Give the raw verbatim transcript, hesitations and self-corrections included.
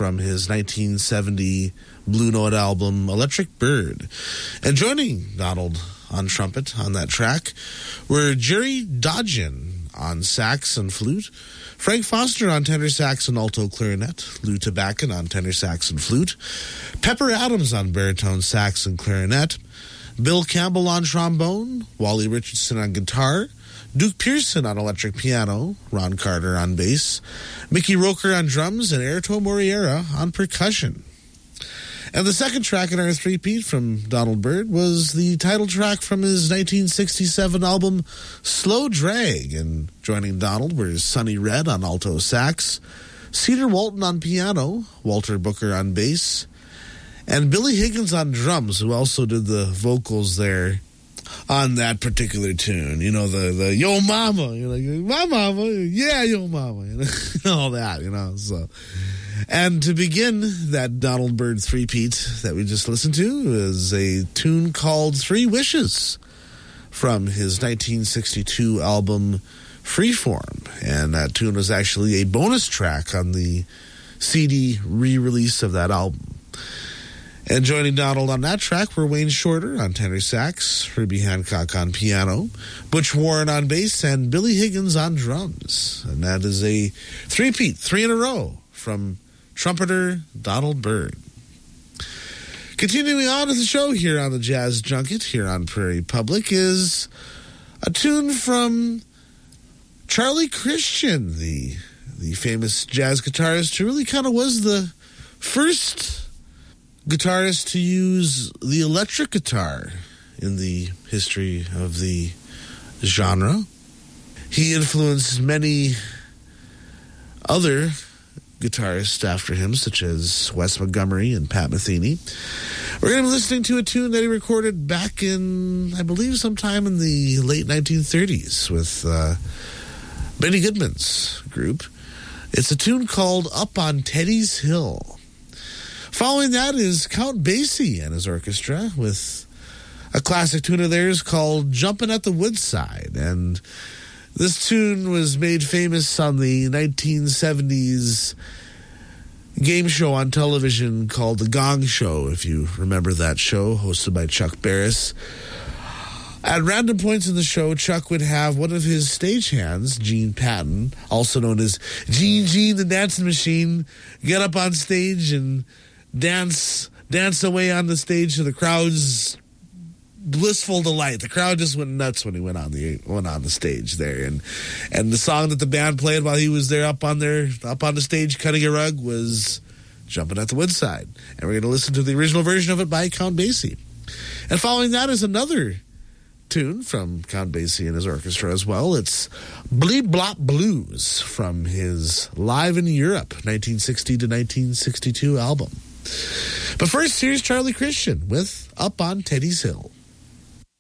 from his nineteen seventy Blue Note album, Electric Bird. And joining Donald on trumpet on that track were Jerry Dodgen on sax and flute, Frank Foster on tenor sax and alto clarinet, Lou Tabakin on tenor sax and flute, Pepper Adams on baritone sax and clarinet, Bill Campbell on trombone, Wally Richardson on guitar, Duke Pearson on electric piano, Ron Carter on bass, Mickey Roker on drums, and Airto Moriera on percussion. And the second track in our three-peat from Donald Byrd was the title track from his nineteen sixty-seven album, Slow Drag. And joining Donald were Sonny Red on alto sax, Cedar Walton on piano, Walter Booker on bass, and Billy Higgins on drums, who also did the vocals there on that particular tune. You know, the, the Yo Mama, you're like, my mama, yeah, Yo Mama, you know, all that, you know, so... And to begin that Donald Byrd three-peat that we just listened to is a tune called Three Wishes from his nineteen sixty-two album Freeform. And that tune was actually a bonus track on the C D re-release of that album. And joining Donald on that track were Wayne Shorter on tenor sax, Herbie Hancock on piano, Butch Warren on bass, and Billy Higgins on drums. And that is a three-peat, three in a row, from trumpeter Donald Byrd. Continuing on with the show here on the Jazz Junket, here on Prairie Public, is a tune from Charlie Christian, the the famous jazz guitarist who really kind of was the first guitarist to use the electric guitar in the history of the genre. He influenced many other guitarists after him, such as Wes Montgomery and Pat Metheny. We're going to be listening to a tune that he recorded back in, I believe, sometime in the late nineteen thirties with uh, Benny Goodman's group. It's a tune called Up on Teddy's Hill. Following that is Count Basie and his orchestra with a classic tune of theirs called Jumpin' at the Woodside. And this tune was made famous on the nineteen seventies game show on television called The Gong Show, if you remember that show, hosted by Chuck Barris. At random points in the show, Chuck would have one of his stagehands, Gene Patton, also known as Gene Gene the Dancing Machine, get up on stage and dance dance away on the stage to the crowd's blissful delight. The crowd just went nuts when he went on the went on the stage there, and and the song that the band played while he was there up on there up on the stage cutting a rug was Jumpin' at the Woodside. And we're going to listen to the original version of it by Count Basie. And following that is another tune from Count Basie and his orchestra as well. It's Bleep Blop Blues from his Live in Europe nineteen sixty to nineteen sixty-two album. But first, here's Charlie Christian with Up on Teddy's Hill.